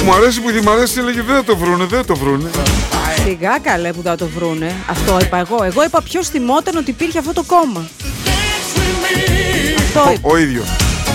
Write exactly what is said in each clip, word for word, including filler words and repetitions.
Μου αρέσει που η Δημαρέση έλεγε δεν το βρούνε, δεν το βρούνε. Σιγά καλέ που θα το βρούνε. Αυτό είπα εγώ. Εγώ είπα ποιος θυμόταν ότι υπήρχε αυτό το κόμμα. Αυτό είπα. Ο, ο ίδιος.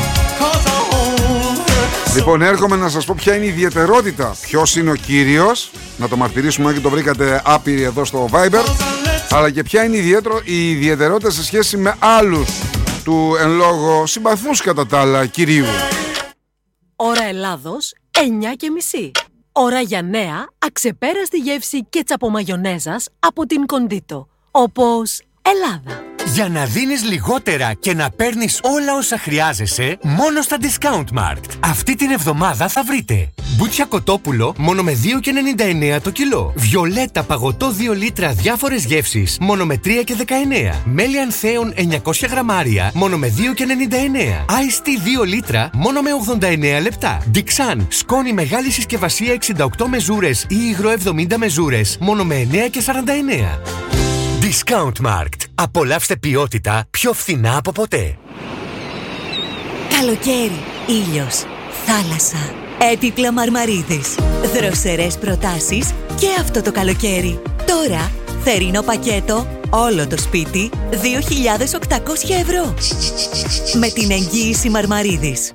Λοιπόν, έρχομαι να σας πω ποια είναι η ιδιαιτερότητα. Ποιος είναι ο κύριος. Να το μαρτυρήσουμε και το βρήκατε άπειροι εδώ στο Viber. Αλλά και ποια είναι η, ιδιαίτερο, η ιδιαιτερότητα σε σχέση με άλλους του εν λόγω συμπαθούς κατά τα άλλα κυρίου. Ώρα Ελλάδος, εννιά και μισή. Ώρα για νέα, αξεπέραστη γεύση κέτσαπο μαγιονέζας από την Κοντίτο. Όπως Ελλάδα. Για να δίνεις λιγότερα και να παίρνεις όλα όσα χρειάζεσαι, μόνο στα Discount Markt. Αυτή την εβδομάδα θα βρείτε μπούτσια κοτόπουλο μόνο με δύο και ενενήντα εννέα το κιλό. Βιολέτα παγωτό δύο λίτρα διάφορες γεύσεις μόνο με τρία και δεκαεννέα. Μέλι ανθέων εννιακόσια γραμμάρια μόνο με δύο και ενενήντα εννέα. Ice Tea δύο λίτρα μόνο με ογδόντα εννέα λεπτά. Dixan σκόνη μεγάλη συσκευασία εξήντα οκτώ μεζούρες ή υγρό εβδομήντα μεζούρες μόνο με εννέα και σαράντα εννέα. Discount Markt. Απολαύστε ποιότητα πιο φθηνά από ποτέ. Καλοκαίρι, ήλιος, θάλασσα, έπιπλα Μαρμαρίδες. Δροσερές προτάσεις και αυτό το καλοκαίρι. Τώρα, θερινό πακέτο, όλο το σπίτι, δύο χιλιάδες οκτακόσια ευρώ. Με την εγγύηση Μαρμαρίδης.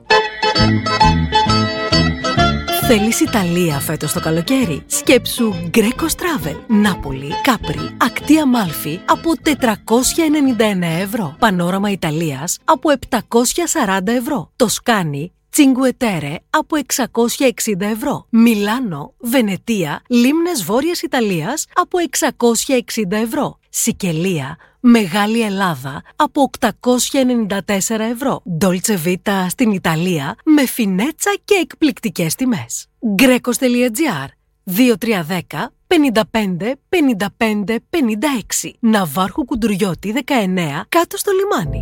Θέλεις Ιταλία φέτος το καλοκαίρι? Σκέψου Γκρέκος Travel. Νάπολη, Κάπρι, Ακτή Αμάλφη από τετρακόσια ενενήντα εννέα ευρώ. Πανόραμα Ιταλίας από επτακόσια σαράντα ευρώ. Τοσκάνη, Cinque Terre από εξακόσια εξήντα ευρώ. Μιλάνο, Βενετία, Λίμνες Βόρειας Ιταλίας από εξακόσια εξήντα ευρώ. Σικελία, Μεγάλη Ελλάδα από οκτακόσια ενενήντα τέσσερα ευρώ. Dolce Vita στην Ιταλία με φινέτσα και εκπληκτικές τιμές. Γκρέκος.gr δύο τρία ένα μηδέν πενήντα πέντε πενήντα πέντε πενήντα έξι. Ναβάρχου Κουντουριώτη δεκαεννέα κάτω στο λιμάνι.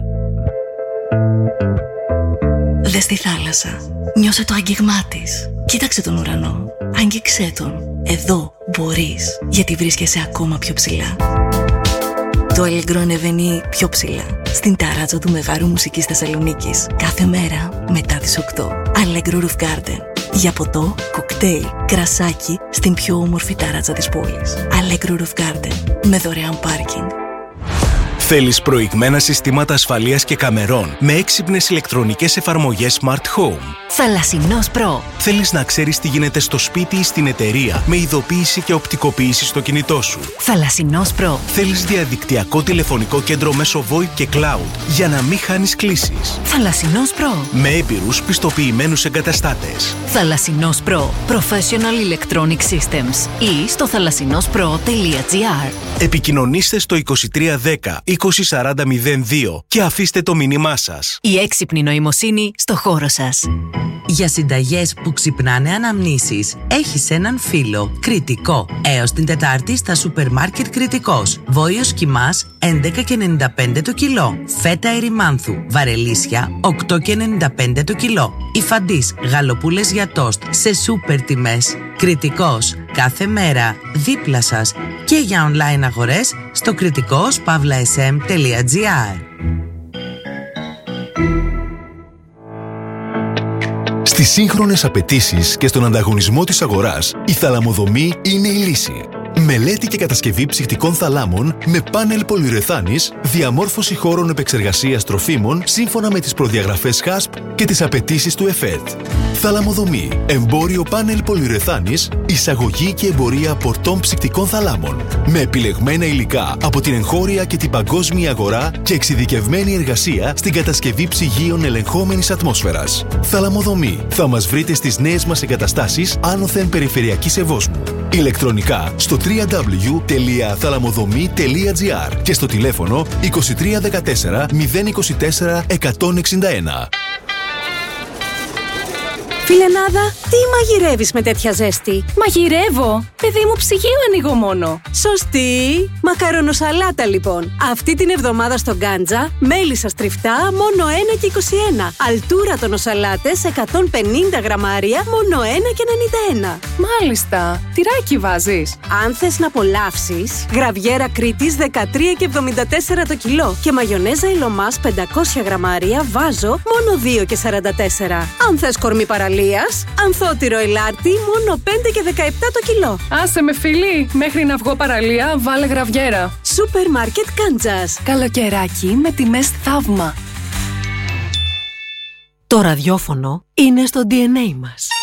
Δες τη θάλασσα. Νιώσε το άγγιγμά της. Κοίταξε τον ουρανό. Άγγιξέ τον. Εδώ μπορείς, γιατί βρίσκεσαι ακόμα πιο ψηλά. Το Allegro ανεβαίνει πιο ψηλά, στην ταράτσα του Μεγάρου Μουσικής Θεσσαλονίκης, κάθε μέρα μετά τις οκτώ. Allegro Roof Garden. Για ποτό, κοκτέιλ, κρασάκι, στην πιο όμορφη ταράτσα της πόλης. Allegro Roof Garden. Με δωρεάν πάρκινγκ. Θέλεις προηγμένα συστήματα ασφαλείας και καμερών με έξυπνες ηλεκτρονικές εφαρμογές Smart Home? Θαλασσινός Προ. Θέλεις να ξέρεις τι γίνεται στο σπίτι ή στην εταιρεία με ειδοποίηση και οπτικοποίηση στο κινητό σου? Θαλασσινός Προ. Θέλεις διαδικτυακό τηλεφωνικό κέντρο μέσω VoIP και Cloud για να μην χάνεις κλήσεις? Θαλασσινός Προ. Με έμπειρους πιστοποιημένους εγκαταστάτες. Θαλασσινός Προ. Professional Electronic Systems. Ή στο θαλασσινόσπρο.gr. Επικοινωνήστε στο είκοσι τρία δέκα είκοσι σαράντα μηδέν δύο και αφήστε το μήνυμά σας. Η έξυπνη νοημοσύνη στο χώρο σας. Για συνταγές που ξυπνάνε αναμνήσεις, έχεις έναν φίλο. Κριτικό. Έως την Τετάρτη στα σούπερ μάρκετ Κριτικός. Βόηος κιμάς έντεκα και ενενήντα πέντε το κιλό. Φέτα ερημάνθου βαρελίσια οκτώ και ενενήντα πέντε το κιλό. Υφαντής γαλοπούλες για τόστ σε σούπερ τιμές. Κριτικός. Κάθε μέρα δίπλα σας και για online αγορές στο κριτικός παύλα ες εμ τελεία τζι άρ. Στις σύγχρονες απαιτήσεις και στον ανταγωνισμό της αγοράς, η θαλαμοδομή είναι η λύση. Μελέτη και κατασκευή ψυχτικών θαλάμων με πάνελ πολυουρεθάνης, διαμόρφωση χώρων επεξεργασίας τροφίμων σύμφωνα με τις προδιαγραφές χάσπ και τις απαιτήσεις του ΕΦΕΤ. Θαλαμοδομή. Εμπόριο πάνελ πολυουρεθάνης, εισαγωγή και εμπορία πορτών ψυχτικών θαλάμων. Με επιλεγμένα υλικά από την εγχώρια και την παγκόσμια αγορά και εξειδικευμένη εργασία στην κατασκευή ψυγείων ελεγχόμενης ατμόσφαιρας. Θαλαμοδομή. Θα μας βρείτε στις νέες μας εγκαταστάσεις άνωθεν περιφερειακής Ευόσμου. Ηλεκτρονικά στο double-u double-u double-u τελεία θαλαμοδομή τελεία τζι άρ και στο τηλέφωνο είκοσι τρία δεκατέσσερα μηδέν είκοσι τέσσερα εκατόν εξήντα ένα. Φιλενάδα, τι μαγειρεύεις με τέτοια ζέστη? Μαγειρεύω! Παιδί μου, ψυγείο ανοίγω μόνο. Σωστή! Μακαρονοσαλάτα λοιπόν. Αυτή την εβδομάδα στο Γκάντζα, μέλισσα στριφτά μόνο ένα και είκοσι ένα. Αλτούρα τονοσαλάτες εκατόν πενήντα γραμμάρια μόνο ένα και ενενήντα ένα. Μάλιστα! Τυράκι βάζεις? Αν θες να απολαύσεις, γραβιέρα Κρήτης δεκατρία και εβδομήντα τέσσερα το κιλό και μαγιονέζα Ηλωμάς πεντακόσια γραμμάρια βάζω μόνο δύο και σαράντα τέσσερα. Αν θες κορμί παραλία Θεσσαλίας, ανθότυρο ελάρτη μόνο πέντε και δεκαεπτά το κιλό. Άσε με φίλη, μέχρι να βγω παραλία βάλε γραβιέρα. Σούπερ μάρκετ Κάντζας. Καλοκαιράκι με τιμές θαύμα. Το ραδιόφωνο είναι στο ντι εν έι μας.